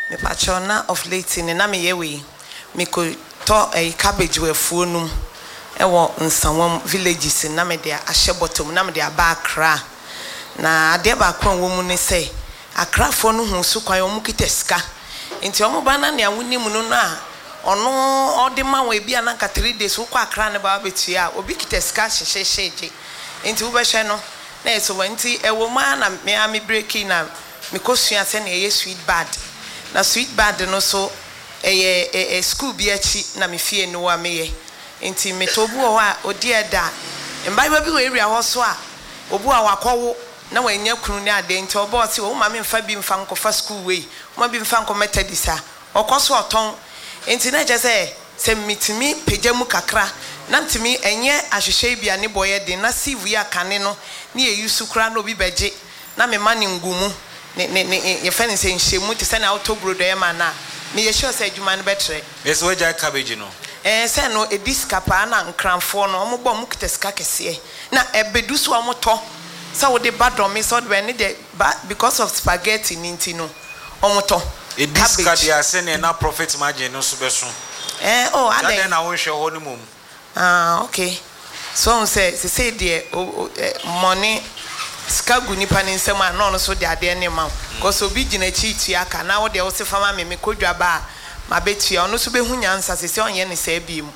Me pachona of late in na me yewe. Me could talk a cabbage we funum. Ewo nsawam villages na me dia ahye bottom na me dia ba Accra. Na ade ba kwan wo mu ne say Accra fo no hu so kwan omu kiteska. Enti omu ba na ne awuni mu no na ono ode ma we bia na nka 3 days wo kwa Accra ne ba betua obi kiteska hyehyeje. Enti wo be hwe no na eso wanti ewo ma na me ami breaking na me kosua se na ye sweet bad. Na sweet bad no so eye school bi achi na me fie no wa meye. Enti metobu o a odi eda mbaiba bi we area ho so a obu a wakowo na wanya kunu ne ade nti obo se wo ma me mfa bi mfa nkofa school we ma bi mfa nko metadisa okoso oton enti na je se mitimi pejamu kakra na ntimi enye ahwehwe bia ne boye de na sivu ya kane no ne yesu kra na obi beje na me mane ngumu ne ye fene se nhemu te se na autobrodo e ma na me ye sure se adwuma ne betre eso we jai cabbage no se no ediskapa na nkranfo no omo bom kiteska kese na ebedu so omo to so wo de badom so de ne de because of spaghetti ninti no omo to ediska dia se ne na profit margin no so beso oh ade na wo hwe ho no mum okay so say de money skagu nipa ne nsem a no so de ade ne ma cause obi gina chi aka na wo de wo se fama me kodwa ba ma betua ono so behu nyansa sese onye ne sa biem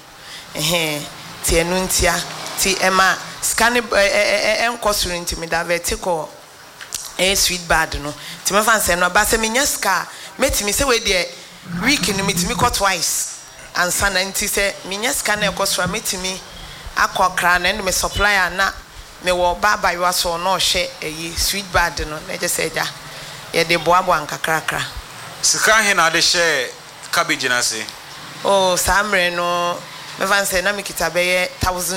ti enu ntia ti ema scan enkosuru ntimi da vertical sweet bad no ti me fan se no ba se menya ska metimi se we de week no metimi ko twice ansa na nti se menya ska na ekosura metimi akokra na me supplier na me wo baba yo so no hye sweet bad no na je se ja ye de boabo ankakrakra sika he na de hye cabbage na say oh samre no me van say na me kitabe ye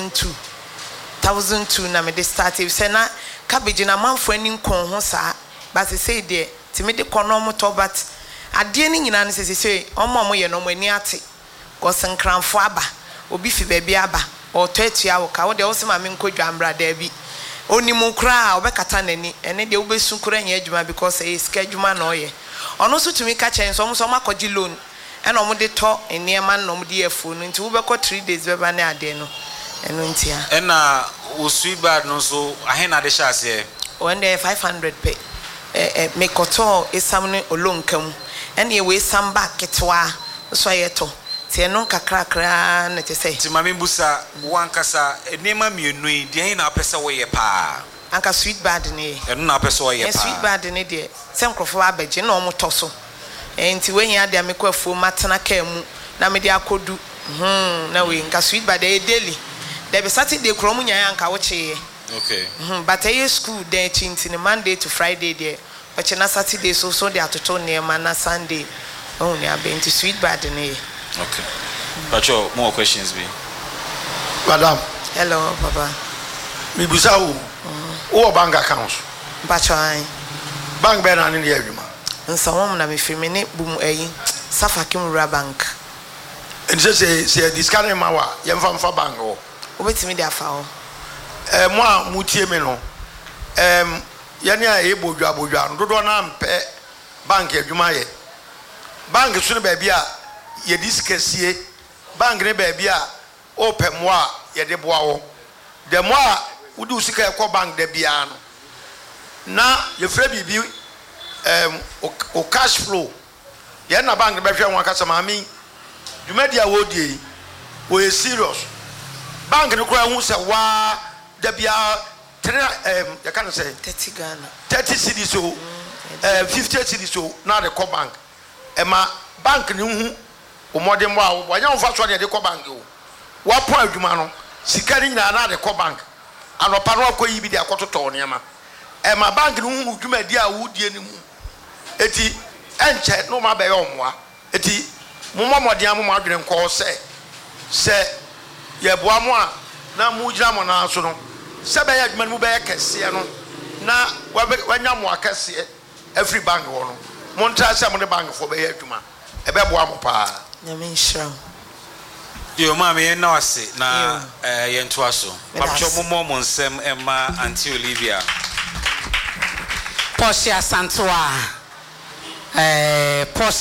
1002 na me de start e say na cabbage na manfo ani nkon ho sa but say de ti me de kono mo to but ade ni nyina ne say omo ye no mo ani ate go senkranfo aba obi fi ba bi aba o to atua wo ka wo de wo se ma me nkodwa ambra da bi oni mu kra obekata nani ene de wo besu kra nya adwuma because e skadwuma na oye ono so tumi ka chen so mo makoji loan ena omo de to eniema na omo de afu no nti wo beko 3 days beba na ade no eno ntia ena wo sweet bad no so ahe na de shase when they 500 pay me koto esam ne olonkam ena ye we sam back ketwa so yeto ti eno kakrakra na te say ti mame busa wankasa enema mienu yi de na apese wo ye pa anka sweet bad ne eno na apese wo ye pa sweet bad ne de se nkrofo abaje na omo to so enti wenyi ade amekwa afuo matena ka mu na me de akodu na we nka sweet bad e daily there be Saturday krom nya anka wo cheye okay but I school there chinti ne Monday to Friday there but na Saturday so de atoto ne ma na Sunday oh ne abenti sweet bad ne okay but more questions be madam hello papa mi busa wo bank account bachai bank be na ne de adwuma nsawom na me firme ne bum ayi Safakim Rural Bank nse se discount ma wa ye mfa bank wo obetimi de afa ho mo a mutie me no ye ne a e bodwa no dodo na mpe bank adwuma ye bank so ne ba bia ye diskasie bank ne ba bia open mo a ye de boa wo de mo a wudi usika e ko bank de bia no na ye fra bibi o cash flow ye na bank be hwe won akasa mami dwumadia wo die wo e serious bank ne kura hu se wa da bia ya kan say 30 Ghana 30 cedis so 50 cedis so na de ko bank e ma bank ne hu o modern mo a wo nya wo fa so de ko bank o wa po adwuma no sika ni nyina na de ko bank anopa no akoyi bi de akototo ne ma e ma bank ne hu dwumadia wo die ne mu eti enche no ma be yo moa eti momodian mo adwene nko se ye boa mo a na mu gira mo na so no se be ya adwuma mu be ya kese no na wanya mo akese every bank wo no mo ntra se mo ne bank fo be ya adwuma e be boa mo pa na me nshira yo ma me na wase na ye nto aso papcho mo nsem emma Auntie Olivia Portia Santoa Portia